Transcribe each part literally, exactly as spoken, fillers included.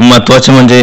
महत्त्वाचं म्हणजे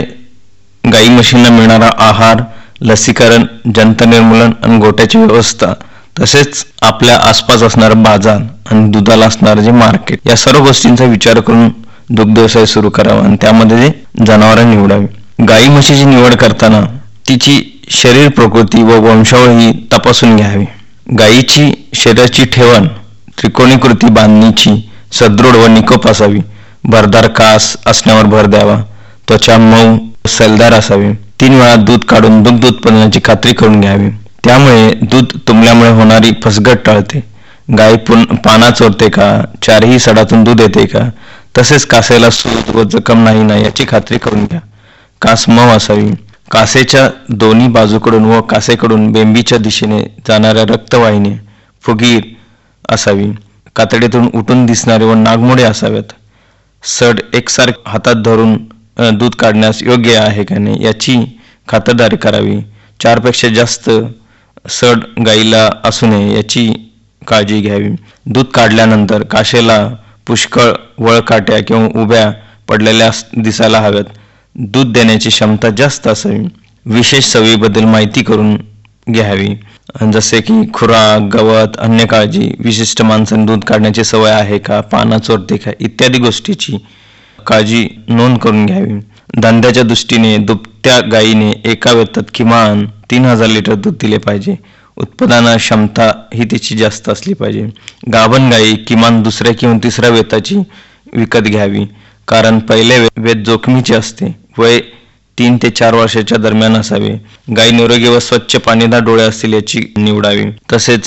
गाई म्हशींना मिळणारा आहार, लसीकरण, जंत निर्मूलन आणि गोट्याची व्यवस्था, तसेच आपल्या आसपास असणारं बाजार आणि दुधाला असणारं जे मार्केट, या सर्व गोष्टींचा विचार करून दुग्ध व्यवसाय सुरू करावा आणि त्यामध्ये जनावरं निवडावी. गाई म्हशीची निवड करताना तिची शरीर प्रकृती व वंशावळी तपासून घ्यावी. गायीची शरीराची ठेवण त्रिकोणी कृती बांधणीची सदृढ व निकोप असावी. भरदार कास असण्यावर भर द्यावा. त्वचा मऊ सैलदार असावी. तीन वेळा दूध काढून दुग्ध उत्पादनाची खात्री करून घ्यावी. त्यामुळे दूध तुंबल्यामुळे होणारी फसगत टळते. गाय पाना चोरते का, चारही सडातून दूध येते का, तसेच कासेला सूज व जखम नाही ना याची खात्री करून घ्या. कास मऊ असावी. कासेच्या दोन्ही बाजूकडून व कासेकडून बेंबीच्या दिशेने जाणाऱ्या रक्तवाहिनी फुगीर असावी. कातडीतून उठून दिसणारे व नागमोडे असावेत. सड एकसारखे हातात धरून दूध काढण्यास योग्य आहे का नाही याची खातरदारी करावी. चारपेक्षा जास्त सड गाईला असू नये याची काळजी घ्यावी. दूध काढल्यानंतर काशेला पुष्कळ वळकाट्या किंवा उभ्या पडलेल्या दिसायला हव्यात. दूध देण्याची क्षमता जास्त असावी. विशेष सवयीबद्दल माहिती करून घ्यावी, जसे की खुराक, गवत, अन्य काळजी, विशिष्ट माणसाने दूध काढण्याची सवय आहे का, पाना चोरते का, इत्यादी गोष्टीची काळजी नोंद करून घ्यावी. धंद्याच्या दृष्टीने दुभत्या गायीने एका वेतात किमान तीन हजार लिटर दूध दिले पाहिजे. उत्पादन क्षमता ही तिची जास्त असली पाहिजे. गाभण गायी किमान दुसऱ्या किंवा तिसऱ्या वेताची विकत घ्यावी, कारण पहिले वेत जोखमीचे असते. वय तीन ते चार वर्षाच्या दरम्यान असावे. गाय निरोगी व स्वच्छ पाणीदार डोळे असतील याची निवडावी. तसेच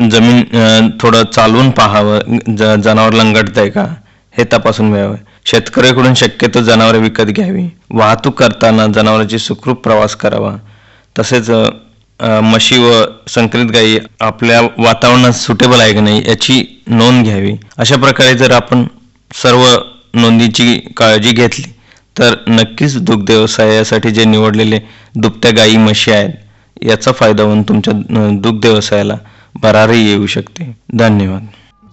जमीन थोडं चालवून पाहावं, ज जनावर लंगडत आहे का हे तपासून घ्यावं. शेतकऱ्याकडून शक्यतो जनावरे विकत घ्यावी. वाहतूक करताना जनावरांची सुखरूप प्रवास करावा. तसेच म्हशी व संकरित गायी आपल्या वातावरणात सुटेबल आहे की नाही याची नोंद घ्यावी. अशा प्रकारे जर आपण सर्व नोंदीची काळजी घेतली तर नक्कीच दुग्ध व्यवसायासाठी जे निवडलेले दुभत्या गायी म्हशी आहेत याचा फायदा होऊन तुमच्या दुग्ध व्यवसायाला भरारी येऊ शकते. धन्यवाद.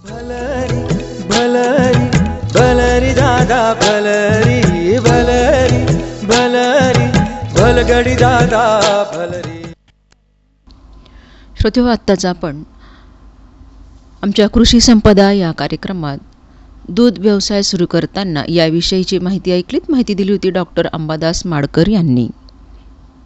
भलरी दादा भलरी भलरी भलरी भलगडी दादा भलरी. श्रोतेहो, आत्ताच आपण आमच्या कृषी संपदा या कार्यक्रमात दूध व्यवसाय सुरू करताना याविषयीची माहिती ऐकलीत. माहिती दिली होती डॉक्टर अंबादास माडकर यांनी.